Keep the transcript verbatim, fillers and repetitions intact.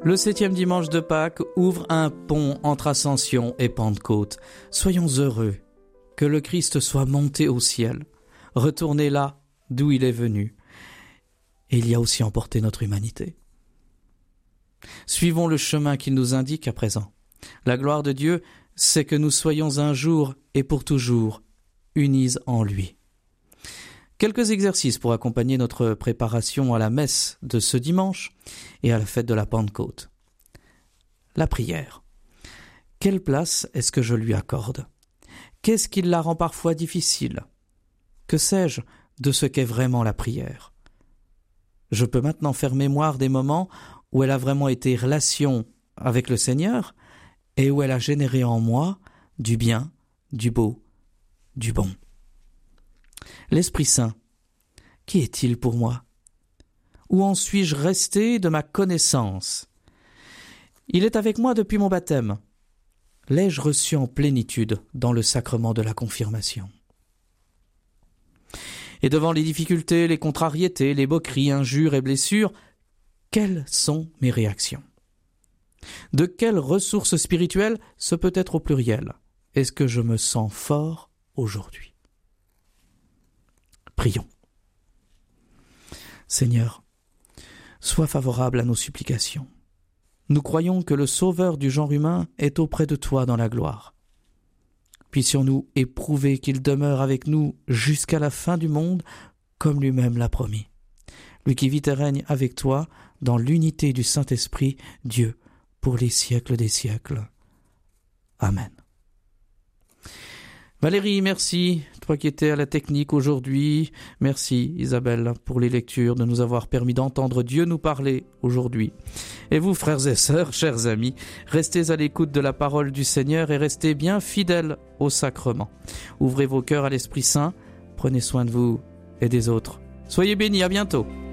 Le septième dimanche de Pâques ouvre un pont entre Ascension et Pentecôte. Soyons heureux que le Christ soit monté au ciel, retourné là d'où il est venu. Et il y a aussi emporté notre humanité. Suivons le chemin qu'il nous indique à présent. La gloire de Dieu, c'est que nous soyons un jour et pour toujours unis en lui. Quelques exercices pour accompagner notre préparation à la messe de ce dimanche et à la fête de la Pentecôte. La prière. Quelle place est-ce que je lui accorde ? Qu'est-ce qui la rend parfois difficile ? Que sais-je de ce qu'est vraiment la prière ? Je peux maintenant faire mémoire des moments où elle a vraiment été relation avec le Seigneur et où elle a généré en moi du bien, du beau, du bon. L'Esprit Saint, qui est-il pour moi ? Où en suis-je resté de ma connaissance ? Il est avec moi depuis mon baptême. L'ai-je reçu en plénitude dans le sacrement de la confirmation ? Et devant les difficultés, les contrariétés, les moqueries, injures et blessures, quelles sont mes réactions ? De quelles ressources spirituelles, ce peut être au pluriel, est-ce que je me sens fort aujourd'hui ? Prions. Seigneur, sois favorable à nos supplications. Nous croyons que le Sauveur du genre humain est auprès de toi dans la gloire. Puissions-nous éprouver qu'il demeure avec nous jusqu'à la fin du monde, comme lui-même l'a promis. Lui qui vit et règne avec toi dans l'unité du Saint-Esprit, Dieu, pour les siècles des siècles. Amen. Valérie, merci, toi qui étais à la technique aujourd'hui. Merci Isabelle pour les lectures, de nous avoir permis d'entendre Dieu nous parler aujourd'hui. Et vous, frères et sœurs, chers amis, restez à l'écoute de la parole du Seigneur et restez bien fidèles au sacrement. Ouvrez vos cœurs à l'Esprit Saint, prenez soin de vous et des autres. Soyez bénis, à bientôt.